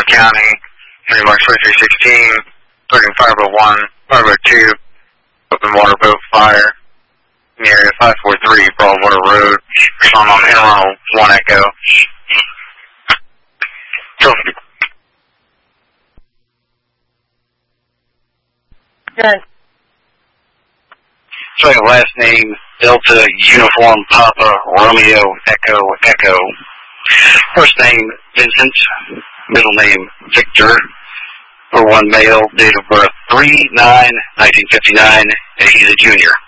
County, Mark 2316, starting 501, 502, open water boat fire, near area 543, Broadwater Road, respond on Interronal 1 Echo. Good. So last name, Delta Uniform Papa Romeo Echo Echo. First name, Vincent. Middle name, Victor. For one male, date of birth 3/9/1959, and he's a junior.